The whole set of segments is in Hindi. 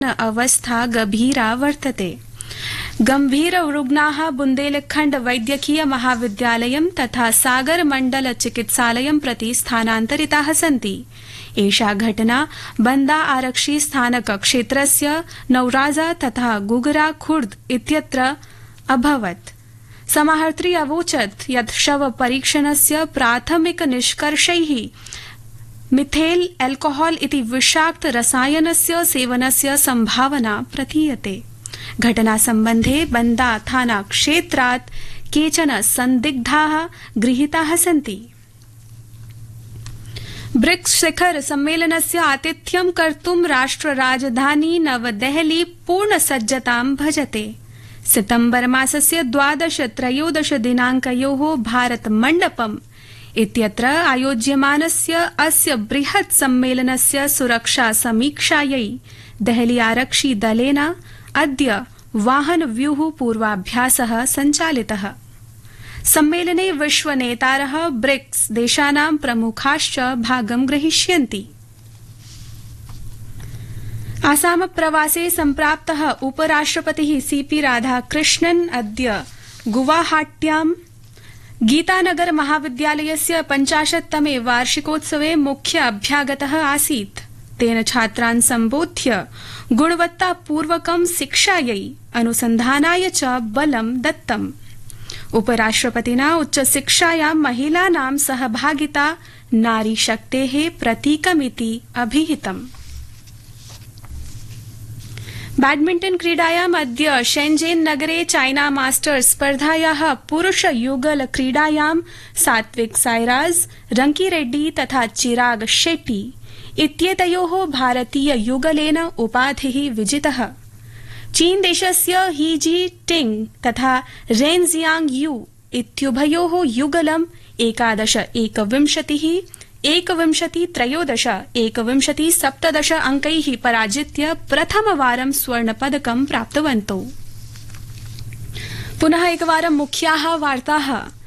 अवस्था गंभीरा वर्तते। गंभीररुग्णाः बुन्देलखण्ड वैद्यकीय महाविद्यालयं तथा सागर मंडल चिकित्सालयं प्रति स्थानान्तरिताः सन्ति। एषा घटना बंदा आरक्षी स्थानक क्षेत्रस्य नौराजा तथा गुगरा खुर्द इत्यत्र अभवत्। समाहर्त्री अवोचत् यत् शव परीक्षणस्य प्राथमिक निष्कर्षैः मिथेल अल्कोहल इति विषाक्त रसायनस्य सेवनस्य संभावना प्रतीयते। घटना संबंधे बंदा थाना क्षेत्रात् केचन संदिग्धाः गृहीताः सन्ति। ब्रिक्स शिखर सम्मेलनस्य आतिथ्यं कर्तुं राष्ट्र राजधानी नवदेहली पूर्णसज्जतां भजते। सितंबर मासस्य 12-13 दिनांकयोः भारत मण्डपम् इत्यत्र आयोज्यमानस्य अस्य बृहत् सम्मेलनस्य सुरक्षा समीक्षायै देहली आरक्षि दलेन अद्य वाहनव्यूह पूर्वाभ्यासः सञ्चालितः। सम्मेलने विश्वनेतारः ब्रिक्स देशानां प्रमुखाश्च भागं ग्रहीष्यन्ति। आसाम प्रवासे सम्प्राप्तः उपराष्ट्रपतिः सीपी राधाकृष्णन् अद्य गुवाहाट्यां गीतानगर महाविद्यालयस्य 50तमे वार्षिकोत्सवे मुख्य अभ्यागतः आसीत्। तेन छात्रान् सम्बोध्य गुणवत्तापूर्वकं शिक्षायै अनुसन्धानाय च बलं दत्तम्। उपराष्ट्रपतिना उच्चशिक्षायां महिलानां सहभागिता नारीशक्तेः प्रतीकमिति अभिहितम्। बैडमिंटन क्रीडायाम् अद्य शेंजेन नगरे चाइना मास्टर्स स्पर्धायाः पुरुष युगल क्रीडायां सात्विक साईराज, रंकीरेड्डी तथा चिराग शेट्टी इत्येतयोः भारतीय युगलेन उपाधिः विजितः। चीन देशस्य ही जी टिंग तथा रेन जियांग यू इत्युभयोः युगलम् 11-21, 21-13, 21-17 अंकैः पराजित्य प्रथमवारं स्वर्णपदकं प्राप्तवन्तौ। पुनः एकवारं मुख्याः वार्ताः।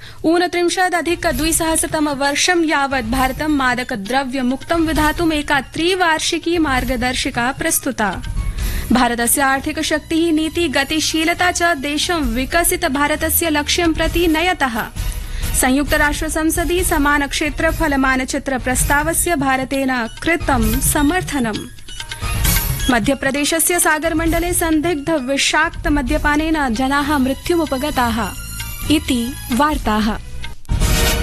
29-200 वर्षं यावत् भारतं मादकद्रव्यमुक्तं विधातुम् एका त्रिवार्षिकी मार्गदर्शिका प्रस्तुता। भारतस्य आर्थिकशक्तिः नीति गतिशीलता च देशं विकसित भारतस्य लक्ष्यं प्रति नयतः। संयुक्तराष्ट्रसंसदि समान क्षेत्रफल मानचित्र प्रस्तावस्य भारतेन कृतं समर्थनम्। मध्यप्रदेशस्य सागरमण्डले संदिग्ध विषाक्त मद्यपानेन जनाः मृत्युमुपगताः इति वार्ताः।